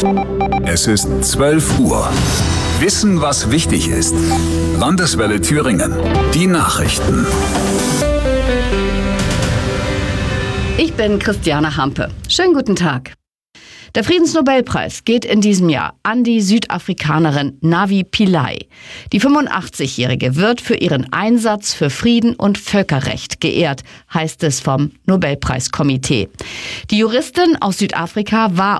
Es ist 12 Uhr. Wissen, was wichtig ist. Landeswelle Thüringen. Die Nachrichten. Ich bin Christiane Hampe. Schönen guten Tag. Der Friedensnobelpreis geht in diesem Jahr an die Südafrikanerin Navi Pillay. Die 85-Jährige wird für ihren Einsatz für Frieden und Völkerrecht geehrt, heißt es vom Nobelpreiskomitee. Die Juristin aus Südafrika war